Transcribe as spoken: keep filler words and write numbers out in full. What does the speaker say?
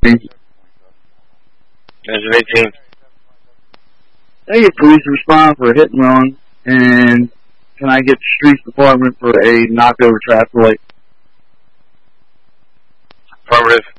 Measure eighteen. Can I get police to respond for a hit and run, and can I get the streets department for a knocked over traffic light? Affirmative.